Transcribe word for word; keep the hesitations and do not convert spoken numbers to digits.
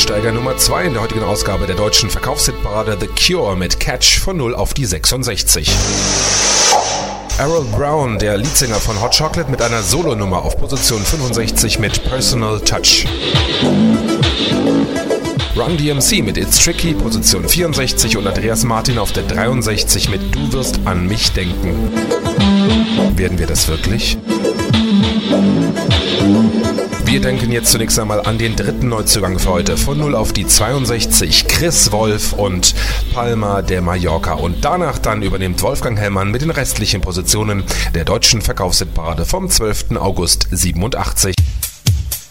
Einsteiger Nummer zwei in der heutigen Ausgabe der deutschen Verkaufshitparade The Cure mit Catch von null auf die sechsundsechzig. Errol Brown, der Leadsänger von Hot Chocolate, mit einer Solonummer auf Position fünfundsechzig mit Personal Touch. Run D M C mit It's Tricky, Position vierundsechzig, und Andreas Martin auf der dreiundsechzig mit Du wirst an mich denken. Werden wir das wirklich? Wir denken jetzt zunächst einmal an den dritten Neuzugang für heute. Von null auf die zweiundsechzig, Chris Wolf und Palma de Mallorca. Und danach dann übernimmt Wolfgang Hellmann mit den restlichen Positionen der deutschen Verkaufshitparade vom zwölften August siebenundachtzig.